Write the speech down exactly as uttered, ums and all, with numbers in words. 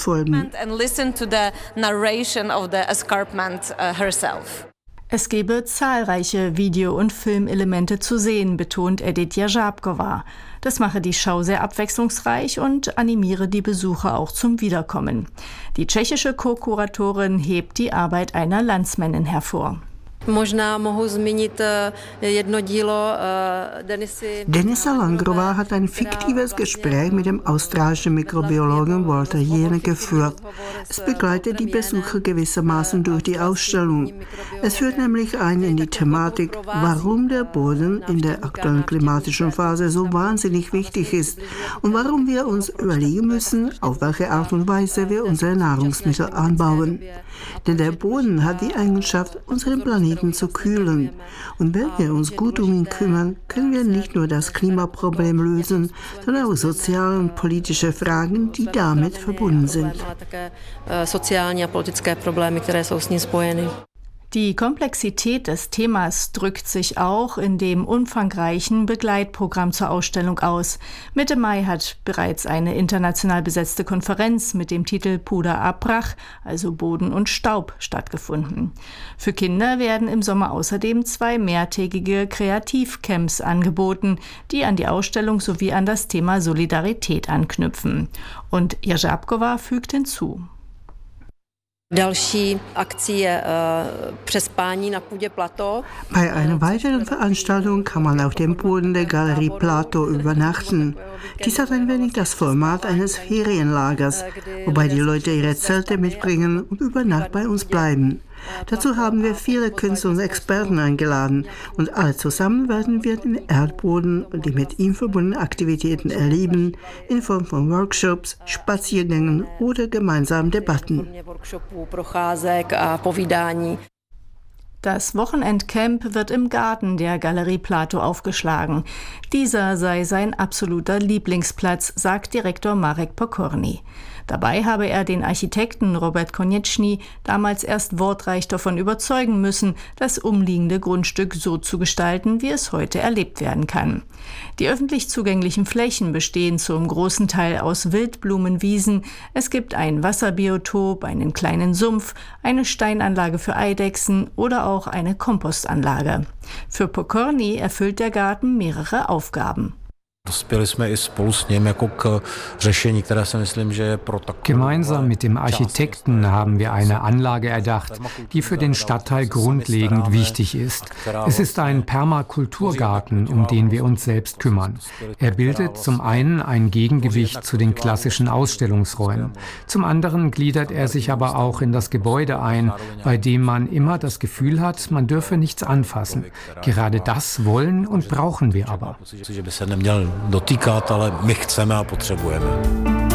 folgen. Es gebe zahlreiche Video- und Filmelemente zu sehen, betont Edith Jařábková. Das mache die Schau sehr abwechslungsreich und animiere die Besucher auch zum Wiederkommen. Die tschechische Co-Kuratorin hebt die Arbeit einer Landsmännin hervor. Denisa Langrová hat ein fiktives Gespräch mit dem australischen Mikrobiologen Walter Jehne geführt. Es begleitet die Besucher gewissermaßen durch die Ausstellung. Es führt nämlich ein in die Thematik, warum der Boden in der aktuellen klimatischen Phase so wahnsinnig wichtig ist und warum wir uns überlegen müssen, auf welche Art und Weise wir unsere Nahrungsmittel anbauen. Denn der Boden hat die Eigenschaft, unseren Planeten zu kühlen. Und wenn wir uns gut um ihn kümmern, können wir nicht nur das Klimaproblem lösen, sondern auch soziale und politische Fragen, die damit verbunden sind. Die Komplexität des Themas drückt sich auch in dem umfangreichen Begleitprogramm zur Ausstellung aus. Mitte Mai hat bereits eine international besetzte Konferenz mit dem Titel Půda a prach, also Boden und Staub, stattgefunden. Für Kinder werden im Sommer außerdem zwei mehrtägige Kreativcamps angeboten, die an die Ausstellung sowie an das Thema Solidarität anknüpfen. Und Jařábková fügt hinzu. Bei einer weiteren Veranstaltung kann man auf dem Boden der Galerie Plato übernachten. Dies hat ein wenig das Format eines Ferienlagers, wobei die Leute ihre Zelte mitbringen und über Nacht bei uns bleiben. Dazu haben wir viele Künstler und Experten eingeladen und alle zusammen werden wir den Erdboden und die mit ihm verbundenen Aktivitäten erleben, in Form von Workshops, Spaziergängen oder gemeinsamen Debatten. Das Wochenendcamp wird im Garten der Galerie Plato aufgeschlagen. Dieser sei sein absoluter Lieblingsplatz, sagt Direktor Marek Pokorny. Dabei habe er den Architekten Robert Konieczny damals erst wortreich davon überzeugen müssen, das umliegende Grundstück so zu gestalten, wie es heute erlebt werden kann. Die öffentlich zugänglichen Flächen bestehen zum großen Teil aus Wildblumenwiesen. Es gibt ein Wasserbiotop, einen kleinen Sumpf, eine Steinanlage für Eidechsen oder auch eine Kompostanlage. Für Pokorny erfüllt der Garten mehrere Aufgaben. Gemeinsam mit dem Architekten haben wir eine Anlage erdacht, die für den Stadtteil grundlegend wichtig ist. Es ist ein Permakulturgarten, um den wir uns selbst kümmern. Er bildet zum einen ein Gegengewicht zu den klassischen Ausstellungsräumen. Zum anderen gliedert er sich aber auch in das Gebäude ein, bei dem man immer das Gefühl hat, man dürfe nichts anfassen. Gerade das wollen und brauchen wir aber. dotýkat, ale my chceme a potřebujeme.